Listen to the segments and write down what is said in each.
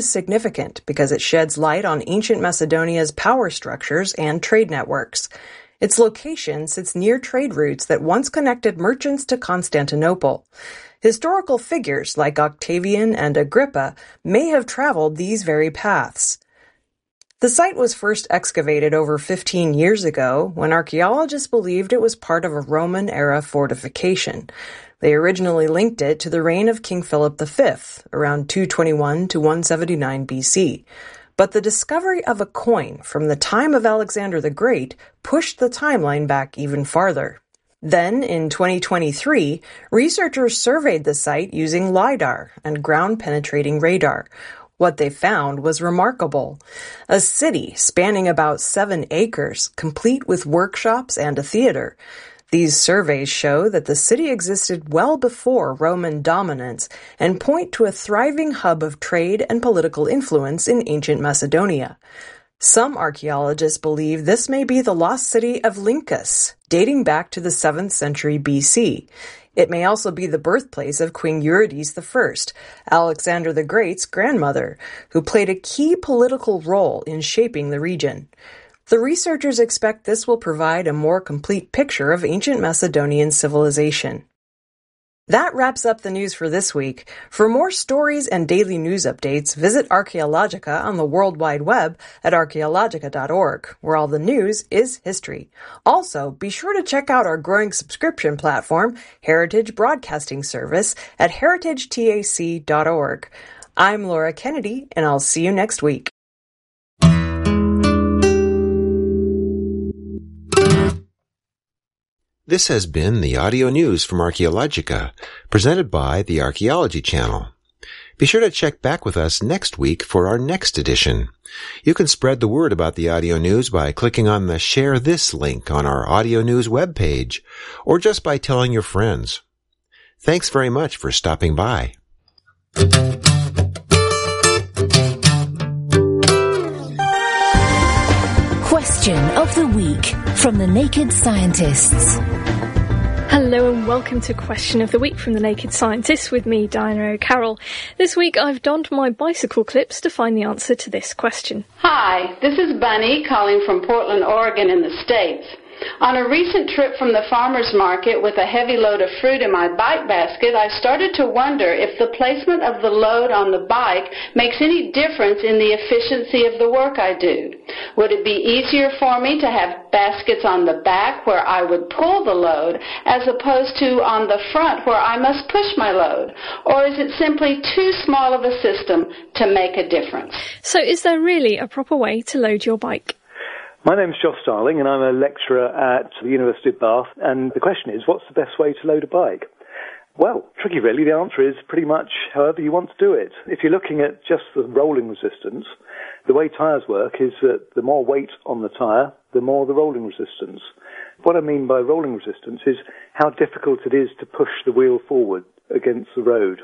significant because it sheds light on ancient Macedonia's power structures and trade networks. Its location sits near trade routes that once connected merchants to Constantinople. Historical figures like Octavian and Agrippa may have traveled these very paths. The site was first excavated over 15 years ago when archaeologists believed it was part of a Roman-era fortification. They originally linked it to the reign of King Philip V, around 221 to 179 BC. But the discovery of a coin from the time of Alexander the Great pushed the timeline back even farther. Then, in 2023, researchers surveyed the site using LiDAR and ground-penetrating radar. What they found was remarkable. A city spanning about 7 acres, complete with workshops and a theater. These surveys show that the city existed well before Roman dominance and point to a thriving hub of trade and political influence in ancient Macedonia. Some archaeologists believe this may be the lost city of Lyncus, dating back to the 7th century BC. It may also be the birthplace of Queen Eurydice I, Alexander the Great's grandmother, who played a key political role in shaping the region. The researchers expect this will provide a more complete picture of ancient Macedonian civilization. That wraps up the news for this week. For more stories and daily news updates, visit Archaeologica on the World Wide Web at archaeologica.org, where all the news is history. Also, be sure to check out our growing subscription platform, Heritage Broadcasting Service, at heritagetac.org. I'm Laura Kennedy, and I'll see you next week. This has been the audio news from Archaeologica, presented by the Archaeology Channel. Be sure to check back with us next week for our next edition. You can spread the word about the audio news by clicking on the Share This link on our audio news webpage, or just by telling your friends. Thanks very much for stopping by. Question of the Week from the Naked Scientists. Hello and welcome to Question of the Week from the Naked Scientists with me, Diana O'Carroll. This week I've donned my bicycle clips to find the answer to this question. Hi, this is Bunny calling from Portland, Oregon in the States. On a recent trip from the farmer's market with a heavy load of fruit in my bike basket, I started to wonder if the placement of the load on the bike makes any difference in the efficiency of the work I do. Would it be easier for me to have baskets on the back where I would pull the load as opposed to on the front where I must push my load? Or is it simply too small of a system to make a difference? So is there really a proper way to load your bike? My name's Josh Starling, and I'm a lecturer at the University of Bath, and the question is, what's the best way to load a bike? Well, tricky really. The answer is pretty much however you want to do it. If you're looking at just the rolling resistance, the way tyres work is that the more weight on the tyre, the more the rolling resistance. What I mean by rolling resistance is how difficult it is to push the wheel forward against the road.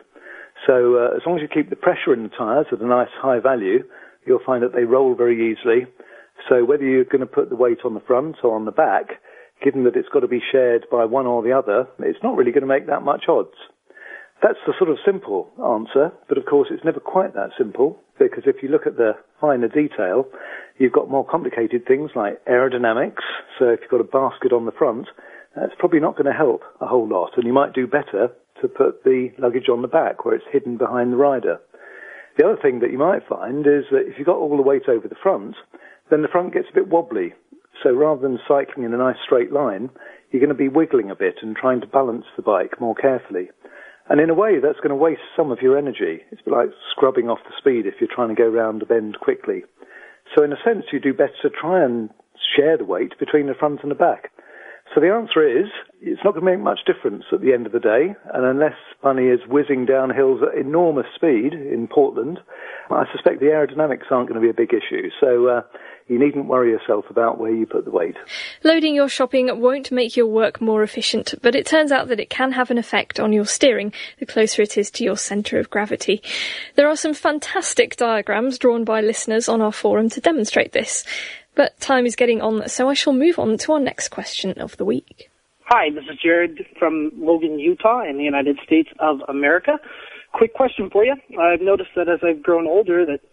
So as long as you keep the pressure in the tyres at a nice high value, you'll find that they roll very easily. So whether you're going to put the weight on the front or on the back, given that it's got to be shared by one or the other, it's not really going to make that much odds. That's the sort of simple answer, but of course it's never quite that simple, because if you look at the finer detail, you've got more complicated things like aerodynamics. So if you've got a basket on the front, that's probably not going to help a whole lot, and you might do better to put the luggage on the back where it's hidden behind the rider. The other thing that you might find is that if you've got all the weight over the front, then the front gets a bit wobbly. So rather than cycling in a nice straight line, you're going to be wiggling a bit and trying to balance the bike more carefully. And in a way, that's going to waste some of your energy. It's a bit like scrubbing off the speed if you're trying to go round a bend quickly. So in a sense, you do better to try and share the weight between the front and the back. So the answer is, it's not going to make much difference at the end of the day, and unless Bunny is whizzing down hills at enormous speed in Portland, I suspect the aerodynamics aren't going to be a big issue. So you needn't worry yourself about where you put the weight. Loading your shopping won't make your work more efficient, but it turns out that it can have an effect on your steering the closer it is to your centre of gravity. There are some fantastic diagrams drawn by listeners on our forum to demonstrate this. But time is getting on, so I shall move on to our next question of the week. Hi, this is Jared from Logan, Utah in the United States of America. Quick question for you. I've noticed that as I've grown older that